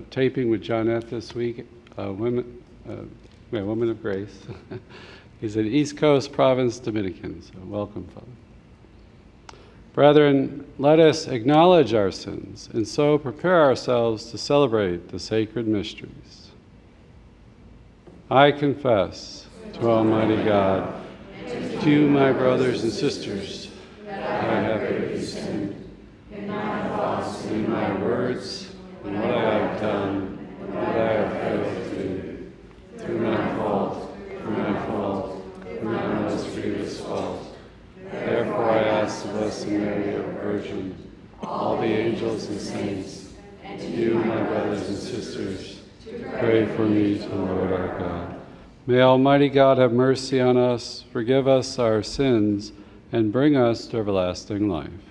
taping with Johnette this week, Women of Grace. He's an East Coast Province Dominican, so welcome, Father. Brethren, let us acknowledge our sins and so prepare ourselves to celebrate the sacred mysteries. I confess to Almighty God, to you, my brothers and sisters, that I have greatly sinned in my thoughts and in my words, in what I have done and what I have failed to do, through my fault, through my most grievous fault. Therefore I ask the Blessed Mary, our Virgin, all the angels and saints, and you, my brothers and sisters, to pray for me to the Lord our God. May Almighty God have mercy on us, forgive us our sins, and bring us to everlasting life.